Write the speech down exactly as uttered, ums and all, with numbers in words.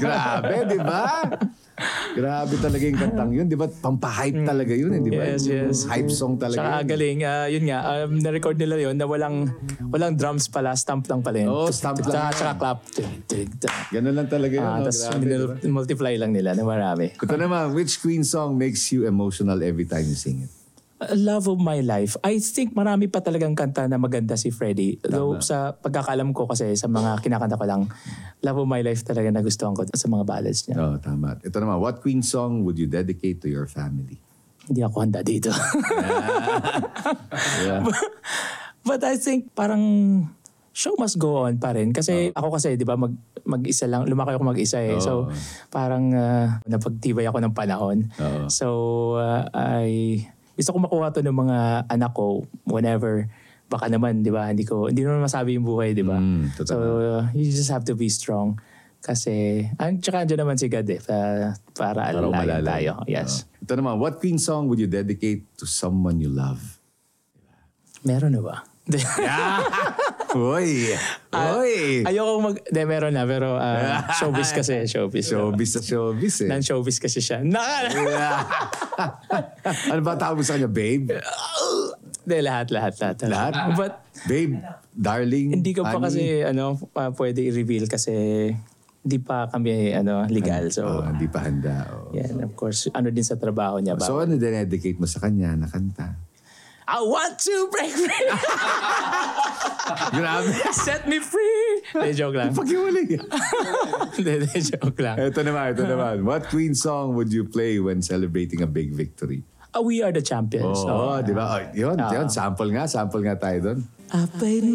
Grabe, di ba? Grabe talaga yung kantang yun. Di ba? Pampahype talaga yun. Eh, di ba? Yes, yes. Hype song talaga Tsaka yun. galing, ah, yun nga, um, na-record nila yun na walang walang drums pala, stamp lang pala yun. Oo, stamp lang Tsaka, yun. tsaka clap. Tig, tig, tig. Ganun lang talaga yun. Ah, no? Tapos Grabe, di ba? multiply lang nila na marami. Ito naman, which Queen song makes you emotional every time you sing it? Love of My Life. I think marami pa talagang kanta na maganda si Freddie. Though sa pagkakalam ko kasi sa mga kinakanta ko lang, Love of My Life talaga nagustuhan ko sa mga ballads niya. Oo, oh, tama. Ito naman, what Queen song would you dedicate to your family? Hindi ako handa dito. Yeah. But I think parang show must go on pa rin. Kasi Oh. ako kasi, di ba, mag, mag-isa lang, lumaki ako mag-isa eh. Oh. So parang uh, napagtibay ako ng panahon. Oh. So uh, I... Gusto ko makuha to ng mga anak ko whenever baka naman, di ba, hindi ko, hindi naman masabi yung buhay, di ba? Mm, totoo. So, uh, you just have to be strong. Kasi, ang tsaka andyan naman si God eh, para, para Para alalayan umalala. tayo. Yes. Oo. Ito naman, what Queen song would you dedicate to someone you love? Meron na ba? Uy! Uy! Ayoko mag... De, meron na, pero uh, showbiz kasi, showbiz. Showbiz sa showbiz eh. Non-showbiz kasi siya. Naka! Ano ba tawag mo sa kanya, babe? De, lahat, lahat, lahat. Lahat? But, Babe, darling, hindi ko pa honey. kasi, ano, uh, pwede i-reveal kasi hindi pa kami, ano, legal. So, Oh, hindi pa handa. Oh. yan, of course, ano din sa trabaho niya. So bawal. ano dinedicate mo sa kanya na kanta? I want to break free! Grabe. Set me free! De, joke lang. Pag-iwalay. De, de, joke lang. Ito naman, ito naman. What Queen song would you play when celebrating a big victory? Uh, we are the champions. Oo, So, di ba? Oh, yun, Ah. yun. Sample nga, sample nga tayo doon. I played